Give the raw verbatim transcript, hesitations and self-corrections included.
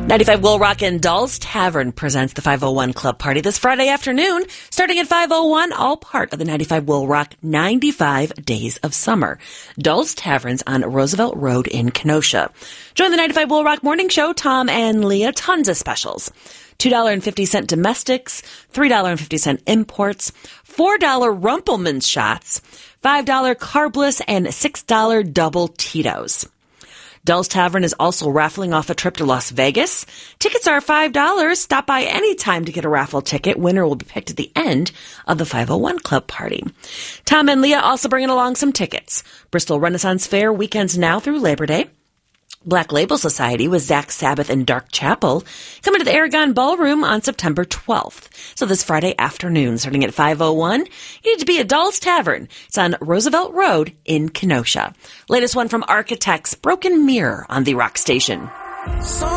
ninety-five Will Rock and Dulles Tavern presents the five oh one Club Party this Friday afternoon, starting at five oh one, all part of the ninety-five Will Rock ninety-five Days of Summer. Dulles Tavern's on Roosevelt Road in Kenosha. Join the ninety-five Will Rock Morning Show, Tom and Leah, tons of specials. two dollars and fifty cents domestics, three dollars and fifty cents imports, four dollars Rumpelman's shots, five dollars carbless, and six dollars double Tito's. Dulles Tavern is also raffling off a trip to Las Vegas. Tickets are five dollars. Stop by any time to get a raffle ticket. Winner will be picked at the end of the five oh one Club Party. Tom and Leah also bringing along some tickets. Bristol Renaissance Fair weekends now through Labor Day. Black Label Society with Zach Sabbath and Dark Chapel coming to the Aragon Ballroom on September twelfth. So this Friday afternoon, starting at five oh one, you need to be at Dulles Tavern. It's on Roosevelt Road in Kenosha. Latest one from Architects, Broken Mirror on the Rock Station. So